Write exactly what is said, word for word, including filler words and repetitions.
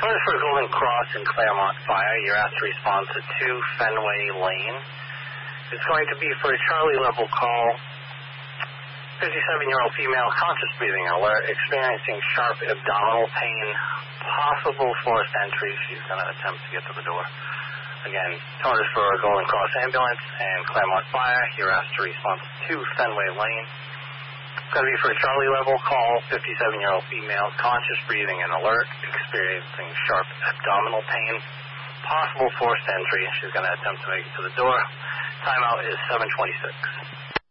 Sorry for Golden Cross in Claremont Fire. You're asked to respond to two Fenway Lane. It's going to be for a Charlie level call. fifty-seven-year-old female, conscious breathing alert, experiencing sharp abdominal pain, possible forced entry. She's going to attempt to get to the door. Again, charges for a Golden Cross ambulance and Claremont Fire. You're asked to respond to two Fenway Lane. It's going to be for a Charlie level call. fifty-seven-year-old female, conscious breathing and alert, experiencing sharp abdominal pain, possible forced entry. She's going to attempt to make it to the door. Timeout is seven twenty-six.